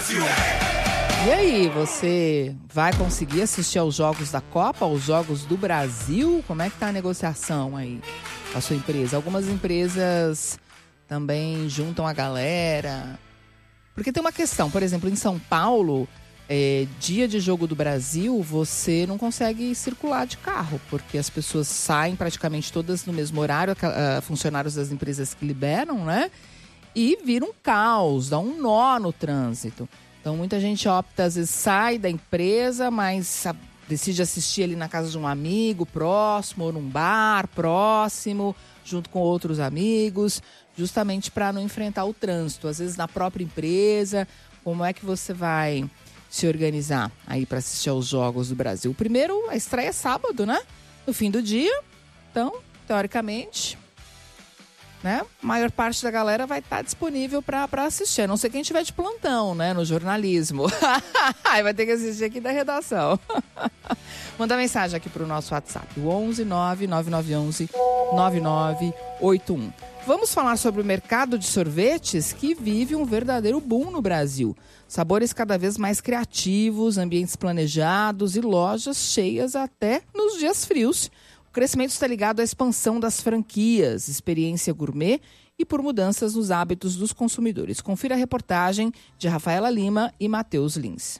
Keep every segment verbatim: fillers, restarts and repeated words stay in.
Brasil. E aí, você vai conseguir assistir aos jogos da Copa, aos jogos do Brasil? Como é que tá a negociação aí com a sua empresa? Algumas empresas também juntam a galera. Porque tem uma questão, por exemplo, em São Paulo, é, dia de jogo do Brasil, você não consegue circular de carro, porque as pessoas saem praticamente todas no mesmo horário, uh, funcionários das empresas que liberam, né? E vira um caos, dá um nó no trânsito. Então, muita gente opta, às vezes, sai da empresa, mas a, decide assistir ali na casa de um amigo próximo, ou num bar próximo, junto com outros amigos, justamente para não enfrentar o trânsito. Às vezes, na própria empresa, como é que você vai se organizar aí para assistir aos Jogos do Brasil? O primeiro, a estreia é sábado, né? No fim do dia. Então, teoricamente, né? A maior parte da galera vai estar disponível para assistir. A não ser quem estiver de plantão, né? No jornalismo. Aí vai ter que assistir aqui da redação. Manda mensagem aqui para o nosso WhatsApp. O onze nove nove nove um um nove nove oito um. Vamos falar sobre o mercado de sorvetes que vive um verdadeiro boom no Brasil. Sabores cada vez mais criativos, ambientes planejados e lojas cheias até nos dias frios. O crescimento está ligado à expansão das franquias, experiência gourmet e por mudanças nos hábitos dos consumidores. Confira a reportagem de Rafaela Lima e Matheus Lins.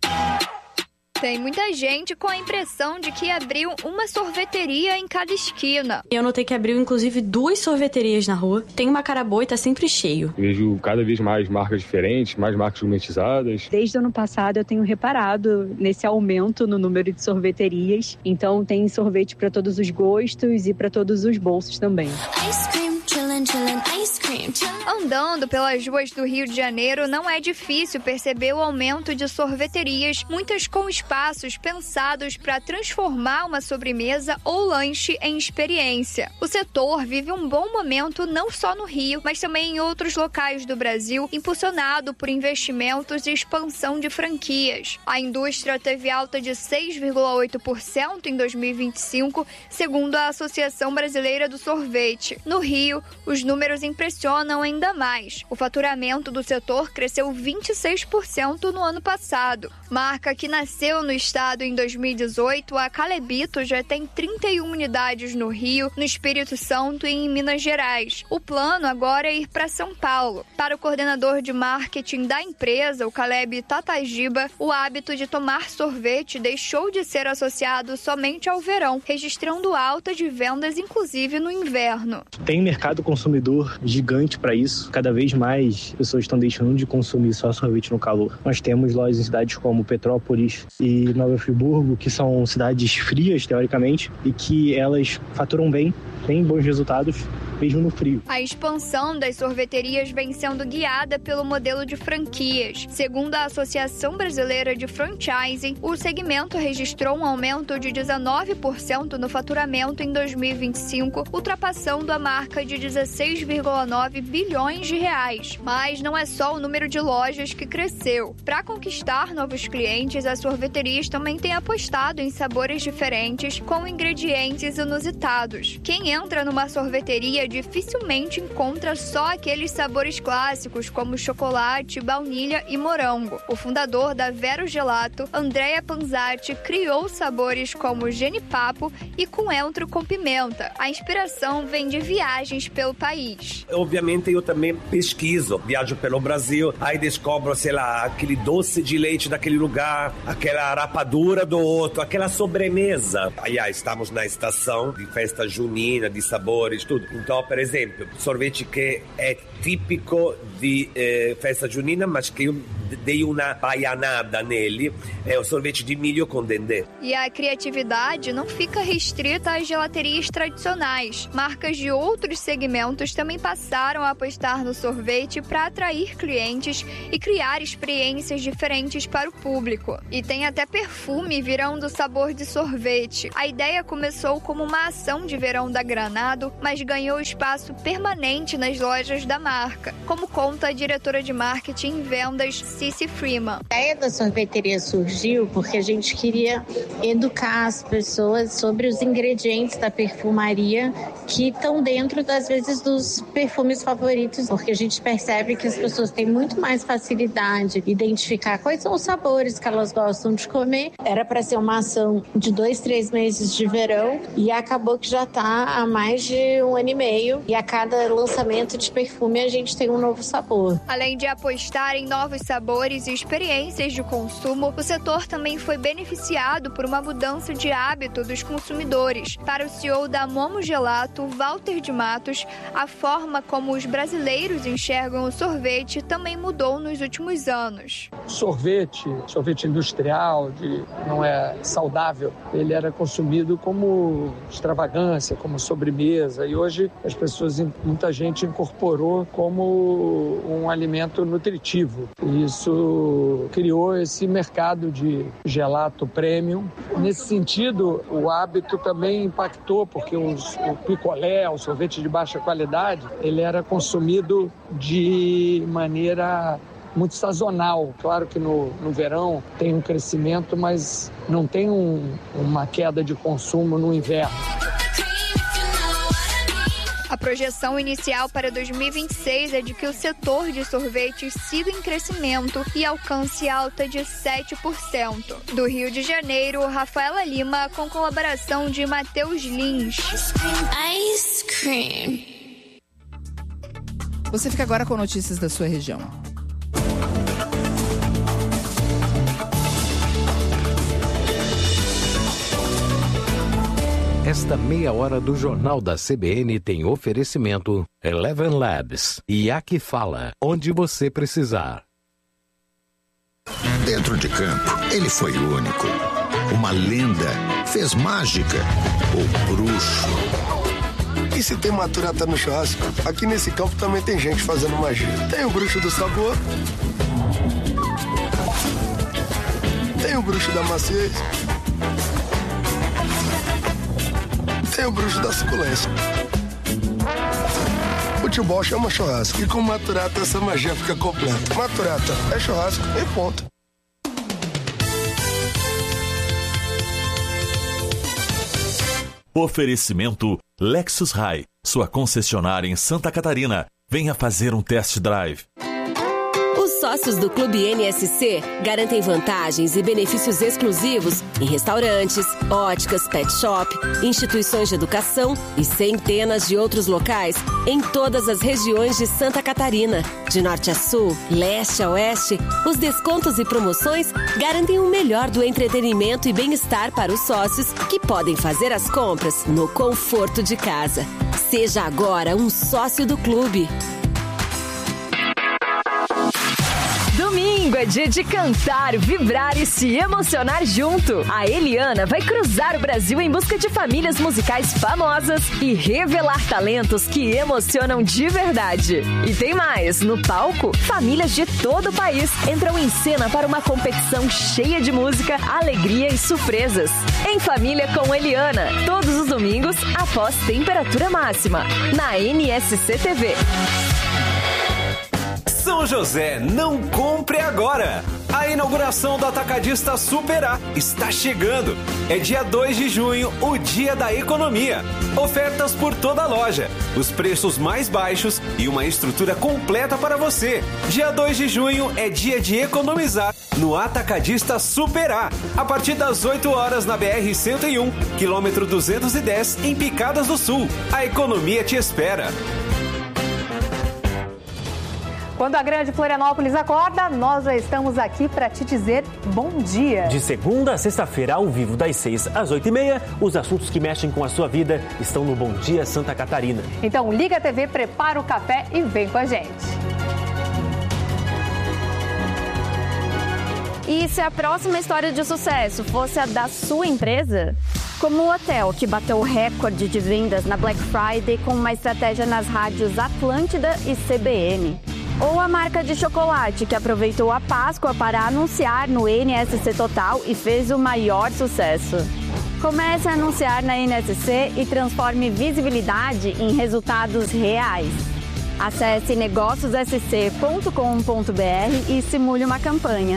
Tem muita gente com a impressão de que abriu uma sorveteria em cada esquina. Eu notei que abriu, inclusive, duas sorveterias na rua. Tem uma cara boa e tá sempre cheio. Vejo cada vez mais marcas diferentes, mais marcas gourmetizadas. Desde o ano passado eu tenho reparado nesse aumento no número de sorveterias. Então tem sorvete para todos os gostos e para todos os bolsos também. Ice cream, chillin', chillin', ice cream, chillin'. Andando pelas ruas do Rio de Janeiro, não é difícil perceber o aumento de sorveterias, muitas com espaços pensados para transformar uma sobremesa ou lanche em experiência. O setor vive um bom momento não só no Rio, mas também em outros locais do Brasil, impulsionado por investimentos e expansão de franquias. A indústria teve alta de seis vírgula oito por cento em dois mil e vinte e cinco, segundo a Associação Brasileira do Sorvete. No Rio, os números impressionam ainda mais. O faturamento do setor cresceu vinte e seis por cento no ano passado. Marca que nasceu no estado em dois mil e dezoito, a Calebito já tem trinta e uma unidades no Rio, no Espírito Santo e em Minas Gerais. O plano agora é ir para São Paulo. Para o coordenador de marketing da empresa, o Caleb Tatagiba, o hábito de tomar sorvete deixou de ser associado somente ao verão, registrando alta de vendas inclusive no inverno. Tem mercado consumidor gigante para isso. Cada vez mais pessoas estão deixando de consumir só sorvete no calor. Nós temos lojas em cidades como Petrópolis e Nova Friburgo, que são cidades frias, teoricamente, e que elas faturam bem, têm bons resultados, mesmo no frio. A expansão das sorveterias vem sendo guiada pelo modelo de franquias. Segundo a Associação Brasileira de Franchising, o segmento registrou um aumento de dezenove por cento no faturamento em dois mil e vinte e cinco, ultrapassando a marca de dezesseis vírgula nove bilhões de reais. Mas não é só o número de lojas que cresceu. Para conquistar novos clientes, as sorveterias também têm apostado em sabores diferentes com ingredientes inusitados. Quem entra numa sorveteria dificilmente encontra só aqueles sabores clássicos como chocolate, baunilha e morango. O fundador da Vero Gelato, Andrea Panzatti, criou sabores como genipapo e coentro com pimenta. A inspiração vem de viagens pelo país. Obviamente eu também pesquiso, viajo pelo Brasil, aí descubro, sei lá, aquele doce de leite daquele lugar, aquela rapadura do outro, aquela sobremesa. Aí ah, estamos na estação de festa junina, de sabores, tudo. Então, por exemplo, sorvete que é típico de eh, festa junina, mas que eu dei uma baianada nele, é o sorvete de milho com dendê. E a criatividade não fica restrita às gelaterias tradicionais. Marcas de outros segmentos também passaram a apostar no sorvete para atrair clientes e criar experiências diferentes para o público. E tem até perfume virando sabor de sorvete. A ideia começou como uma ação de verão da Granado, mas ganhou espaço permanente nas lojas da marca, como conta a diretora de marketing e vendas, Cici Freeman. A ideia da sorveteria surgiu porque a gente queria educar as pessoas sobre os ingredientes da perfumaria que estão dentro, das vezes, dos perfumes favoritos, porque a gente percebe que as pessoas têm muito mais facilidade de identificar quais são os sabores que elas gostam de comer. Era para ser uma ação de dois, três meses de verão e acabou que já está há mais de um ano e meio e a cada lançamento de perfume a gente tem um novo sabor. Além de apostar em novos sabores e experiências de consumo, o setor também foi beneficiado por uma mudança de hábito dos consumidores. Para o C E O da Momo Gelato, Walter de Matos, a forma como os brasileiros enxergam o sorvete também mudou nos últimos anos. Sorvete, sorvete industrial, de, não é saudável, ele era consumido como extravagância, como sobremesa, e hoje as pessoas, muita gente incorporou como um alimento nutritivo. E isso criou esse mercado de gelato premium. Nesse sentido, o hábito também impactou, porque os, o picolé, o sorvete de baixa qualidade, ele era consumido de maneira muito sazonal. Claro que no, no verão tem um crescimento, mas não tem um, uma queda de consumo no inverno. A projeção inicial para dois mil e vinte e seis é de que o setor de sorvetes siga em crescimento e alcance alta de sete por cento. Do Rio de Janeiro, Rafaela Lima, com colaboração de Matheus Lins. Ice cream. Você fica agora com notícias da sua região. Esta meia hora do Jornal da C B N tem oferecimento Eleven Labs e Aqui Fala, onde você precisar. Dentro de campo, ele foi único. Uma lenda, fez mágica, o bruxo. E se tem maturata no churrasco, aqui nesse campo também tem gente fazendo magia. Tem o bruxo do sabor, tem o bruxo da maciez, tem o bruxo da suculência. Futebol chama churrasco e com maturata essa magia fica completa. Maturata é churrasco e ponto. Oferecimento Lexus High, sua concessionária em Santa Catarina. Venha fazer um test drive. Os sócios do Clube N S C garantem vantagens e benefícios exclusivos em restaurantes, óticas, pet shop, instituições de educação e centenas de outros locais em todas as regiões de Santa Catarina. De norte a sul, leste a oeste, os descontos e promoções garantem o melhor do entretenimento e bem-estar para os sócios que podem fazer as compras no conforto de casa. Seja agora um sócio do clube. Domingo é dia de cantar, vibrar e se emocionar junto. A Eliana vai cruzar o Brasil em busca de famílias musicais famosas e revelar talentos que emocionam de verdade. E tem mais, no palco, famílias de todo o país entram em cena para uma competição cheia de música, alegria e surpresas. Em Família com Eliana, todos os domingos após temperatura máxima, na N S C T V. São José, não compre agora! A inauguração do Atacadista Superar está chegando. É dia dois de junho, o dia da economia. Ofertas por toda a loja, os preços mais baixos e uma estrutura completa para você. Dia dois de junho é dia de economizar no Atacadista Superar. A partir das oito horas na B R cento e um, quilômetro duzentos e dez, em Picadas do Sul. A economia te espera. Quando a grande Florianópolis acorda, nós já estamos aqui para te dizer bom dia. De segunda a sexta-feira, ao vivo, das seis às oito e meia, os assuntos que mexem com a sua vida estão no Bom Dia Santa Catarina. Então liga a T V, prepara o café e vem com a gente. E se a próxima história de sucesso fosse a da sua empresa? Como o hotel que bateu o recorde de vendas na Black Friday com uma estratégia nas rádios Atlântida e C B N. Ou a marca de chocolate que aproveitou a Páscoa para anunciar no N S C Total e fez o maior sucesso. Comece a anunciar na N S C e transforme visibilidade em resultados reais. Acesse negócios s c ponto com ponto b r e simule uma campanha.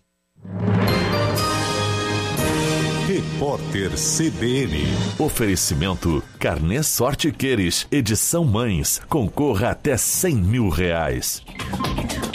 Repórter C B N. Oferecimento Carnê Sorte Queires, edição Mães. Concorra até cem mil reais.